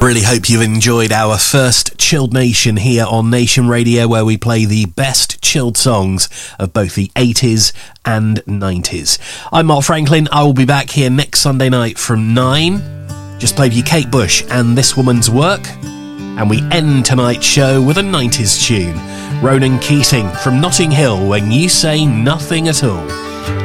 Really hope you've enjoyed our first Chilled Nation here on Nation Radio, where we play the best chilled songs of both the 80s and 90s. I'm Mark Franklin. I will be back here next Sunday night from 9. Just played you Kate Bush and This Woman's Work. And we end tonight's show with a 90s tune. Ronan Keating from Notting Hill, When You Say Nothing at All.